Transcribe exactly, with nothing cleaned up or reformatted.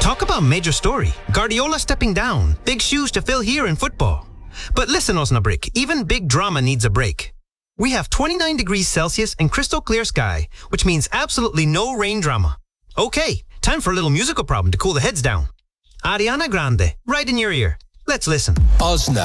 Talk about major story. Guardiola stepping down. Big shoes to fill here in football. But listen, Osnabrück, even big drama needs a break. We have twenty-nine degrees Celsius and crystal clear sky, which means absolutely no rain drama. Okay, time for a little musical problem to cool the heads down. Ariana Grande, right in your ear. Let's listen. Osna.